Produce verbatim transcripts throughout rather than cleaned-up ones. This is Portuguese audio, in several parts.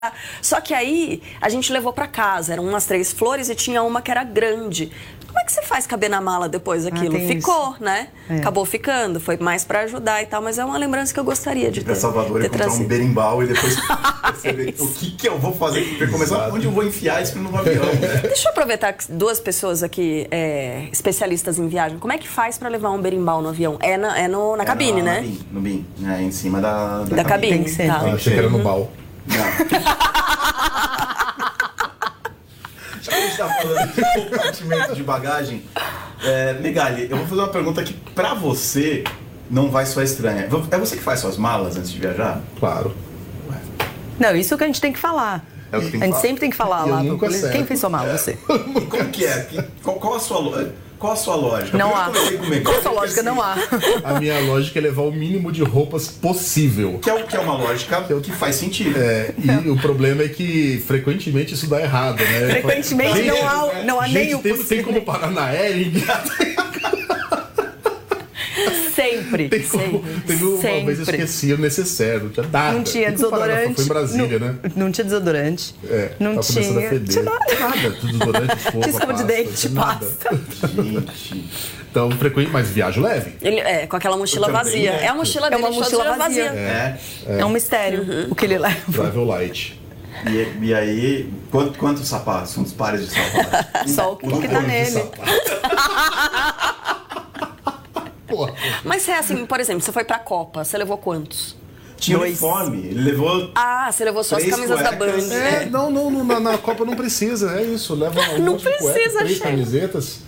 Só que aí a gente levou pra casa, eram umas três flores e tinha uma que era grande. Como é que você faz caber na mala depois aquilo? Ah, Ficou, isso. né? É. Acabou ficando, foi mais pra ajudar e tal, mas é uma lembrança que eu gostaria de ter. Pra Salvador, ter encontrar trazido. um berimbau e depois perceber o que, que eu vou fazer, pra começar, onde eu vou enfiar isso no avião, né? Deixa eu aproveitar que duas pessoas aqui, é, especialistas em viagem, como é que faz pra levar um berimbau no avião? É na, é no, na É cabine, na, né? Na bin, no bin, né? Em cima da, da, Da cabine. Tem que ser. Tá. Ah, achei que era no bal. Não. Já que a gente tá falando de compartimento de bagagem, é, Megali, eu vou fazer uma pergunta que pra você não vai soar estranha. É você que faz suas malas antes de viajar? Claro. Não, isso é o que a gente tem que falar. É o que tem que a gente falar. sempre tem que falar Eu lá. nunca pro- acerto. Quem fez sua mala? Você. E como que é? Que- Qual, qual a sua lógica? Qual a sua lógica? Não Primeiro há. eu conversei com o Megali, Qual a sua lógica? Não há. A minha lógica é levar o mínimo de roupas possível. Que é, o- que é uma lógica que faz sentido. É, e o problema é que frequentemente isso dá errado, né? Frequentemente Gente, não há, não há gente, nem o tem, tem possível. como parar na Ering? Sempre. Tem como, sempre. teve uma sempre. vez eu esqueci o necessário, não tinha nada. Não tinha Tem como parar na- desodorante. Foi em Brasília, não, né? Não tinha desodorante. É, não tava começando tinha. a feder. Tinha nada. Nada, desodorante, escova, Escova de pasta, dente, não tinha nada. pasta. Gente. Então, frequente, mas viajo leve. Ele, é, com aquela mochila Eu também, vazia. né? É a mochila É dele, uma mochila toda vazia. É. É, um mistério o que ele leva. Travel light. E, e aí, quanto, quantos sapatos? Quantos pares de sapatos? Só o que, Um que tá par de nele. sapatos. Porra. Mas é assim, por exemplo, você foi pra Copa, você levou quantos? Tinha Dois. uniforme. Ele levou... Ah, você levou só as Três camisas da cuecas. Band. É, não, não, não, na, na Copa não precisa, é isso. Leva um Não monte de cueca, precisa, três Sheila. camisetas.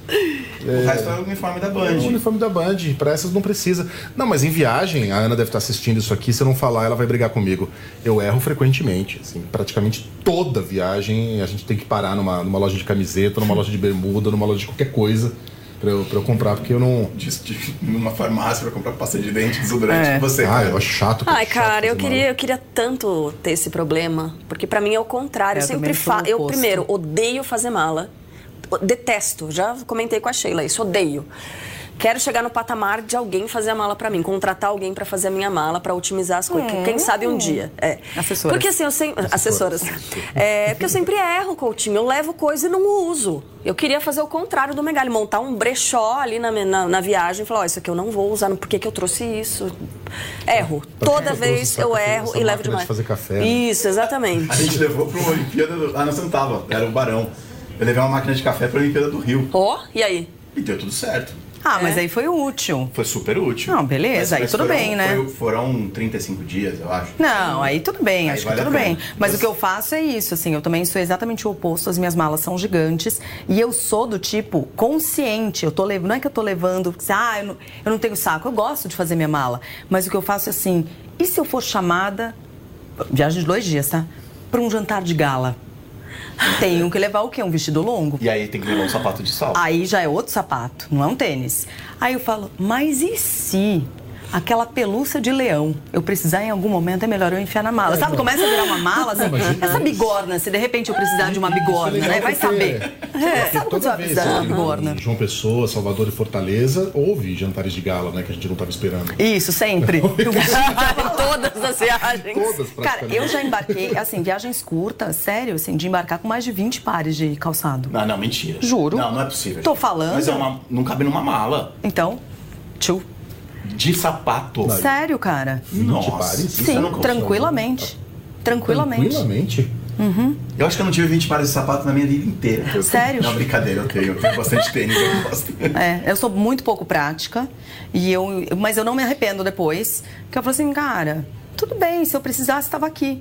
O resto é o uniforme da É o Band. uniforme da Band, pra essas não precisa. Não, mas em viagem, a Ana deve estar assistindo isso aqui, se eu não falar, ela vai brigar comigo. Eu erro frequentemente, assim, praticamente toda viagem a gente tem que parar numa, numa loja de camiseta, numa loja de bermuda, numa loja de qualquer coisa pra eu, pra eu comprar, porque eu não... De, de, numa farmácia pra comprar pasta de dente, desodorante. É. E você, Ah, cara? eu acho chato. Ai, chato cara, eu fazer queria, eu queria tanto ter esse problema, porque pra mim é o contrário. É, Eu eu sempre também sou o faço. Eu, oposto. primeiro, odeio fazer mala. Detesto. Já comentei com a Sheila isso, odeio. Quero chegar no patamar de alguém fazer a mala pra mim, contratar alguém pra fazer a minha mala, pra otimizar as coisas. Quem sabe um dia. É. Assessoras. Porque assim, eu sempre. Assessoras. É, porque eu sempre erro, Coutinho. Eu levo coisa e não uso. Eu queria fazer o contrário do Megali, montar um brechó ali na, na, na viagem e falar: ó, isso aqui eu não vou usar, por que que eu trouxe isso? Erro. Pra que Toda eu trouxe vez essa eu café- erro essa e levo máquina de demais. fazer café, né? Isso, exatamente. A gente levou pra uma Olimpíada do... Ah, não, você não tava. Era o Barão. Eu levei uma máquina de café pra Olimpíada do Rio. Ó, e aí? E deu tudo certo. Ah, mas É. aí foi útil. Foi super útil. Não, beleza, aí tudo foram, bem, né? foi- foram trinta e cinco dias, eu acho. Não, aí tudo bem, Aí acho vale que tudo a pena. bem. Mas Mas- o que eu faço é isso, assim, eu também sou exatamente o oposto, as minhas malas são gigantes e eu sou do tipo consciente, eu tô levando, não é que eu tô levando, ah, eu não, eu não tenho saco, eu gosto de fazer minha mala, mas o que eu faço é assim, e se eu for chamada, viagem de dois dias, tá? Pra um jantar de gala? Tenho que levar o quê? Um vestido longo? E aí tem que levar um sapato de salto. Aí já é outro sapato, não é um tênis. Aí eu falo, mas e se aquela pelúcia de leão eu precisar em algum momento, é melhor eu enfiar na mala? Sabe, começa a virar uma mala, assim, mas- essa bigorna, se de repente eu precisar de uma Isso é bigorna, legal né? Vai porque- saber. É, porque sabe quando você toda vai vez precisar de uma em bigorna? João Pessoa, Salvador e Fortaleza, houve jantares de gala, né? Que a gente não tava esperando. Isso, sempre. Em todas as viagens. Todas, Cara, praticamente. eu já embarquei, assim, viagens curtas, sério, assim, de embarcar com mais de vinte pares de calçado. Não, não, mentira. Juro. Não, não é possível. Tô falando. Mas é uma, não cabe numa mala Então, tchu. de sapato. Não. Sério, cara. Nossa, pares? isso eu Sim, não consigo. tranquilamente. Tranquilamente. Tranquilamente. Eu acho que eu não tive vinte pares de sapato na minha vida inteira. Sério? Não, brincadeira, eu tenho. Eu tenho bastante tênis, eu gosto. É, eu sou muito pouco prática, e eu, mas eu não me arrependo depois, porque eu falo assim, cara, tudo bem, se eu precisasse, estava aqui.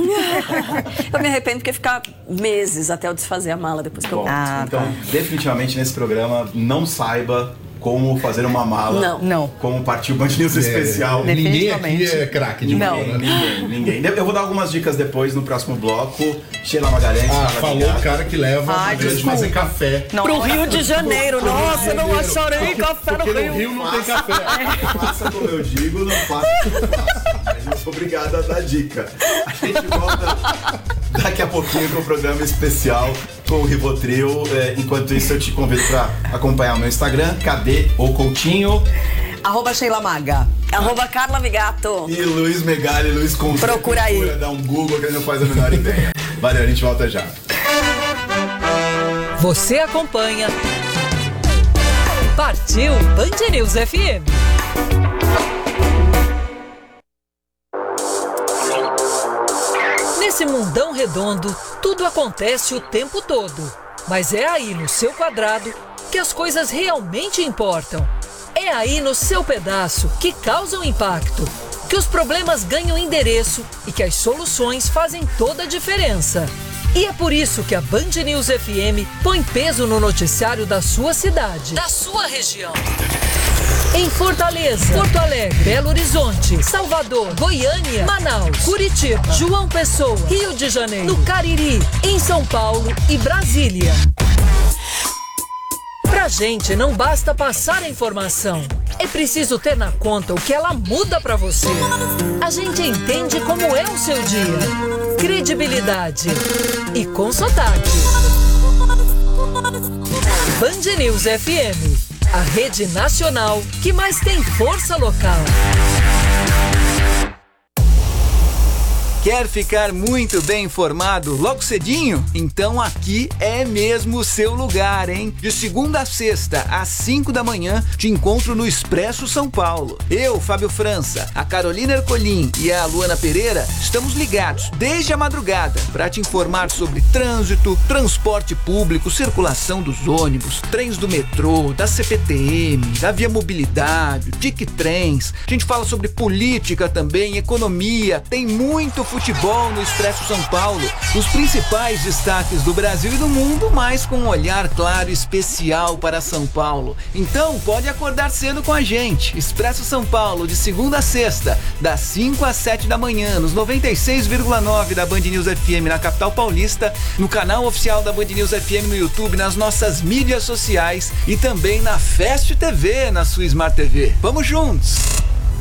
Eu me arrependo porque ficar meses até eu desfazer a mala depois que eu Bom, volto. Ah, então, definitivamente nesse programa, não saiba como fazer uma mala. Não. Não. Como partir o Band News especial. É, ninguém aqui Definitivamente. é craque de Não. mala, né? Ninguém, ninguém. Eu vou dar algumas dicas depois no próximo bloco. Sheila Magalhães. Ah, Fala, falou obrigado. o cara que leva Ai, a grande desculpa. fazer café. Não, Pro Rio de Janeiro. Nossa, não acharei café no Porque Rio. no Rio não tem café. Faça como eu digo, não faça como eu faço. Mas eu sou obrigado a dar dica. A gente volta daqui a pouquinho com o programa especial com o Rivotril. É, enquanto isso, eu te convido para acompanhar o meu Instagram, cadê o Coutinho? arroba Sheila Maga. Arroba Carla Vigato. E Luiz Megali, Luiz com Procura aí. Procura, dá um Google que ele não faz a menor ideia. Valeu, a gente volta já. Você acompanha Partiu Band News F M. Nesse mundão redondo, tudo acontece o tempo todo. Mas é aí no seu quadrado que as coisas realmente importam. É aí no seu pedaço que causam impacto, que os problemas ganham endereço e que as soluções fazem toda a diferença. E é por isso que a Band News F M põe peso no noticiário da sua cidade, da sua região. Em Fortaleza, Porto Alegre, Belo Horizonte, Salvador, Goiânia, Manaus, Curitiba, João Pessoa, Rio de Janeiro, no Cariri, em São Paulo e Brasília. Pra gente não basta passar a informação, é preciso ter na conta o que ela muda pra você. A gente entende como é o seu dia, credibilidade e com sotaque. Band News F M, a rede nacional que mais tem força local. Quer ficar muito bem informado logo cedinho? Então aqui é mesmo o seu lugar, hein? De segunda a sexta, às cinco da manhã, te encontro no Expresso São Paulo. Eu, Fábio França, a Carolina Ercolim e a Luana Pereira estamos ligados desde a madrugada para te informar sobre trânsito, transporte público, circulação dos ônibus, trens do metrô, da C P T M, da Via Mobilidade, Tic Trens. A gente fala sobre política também, economia, tem muito futebol no Expresso São Paulo, os principais destaques do Brasil e do mundo, mas com um olhar claro e especial para São Paulo. Então pode acordar cedo com a gente. Expresso São Paulo, de segunda a sexta, das cinco às sete da manhã, nos noventa e seis vírgula nove da Band News F M na capital paulista, no canal oficial da Band News F M no YouTube, nas nossas mídias sociais e também na Fast T V, na sua Smart T V. Vamos juntos!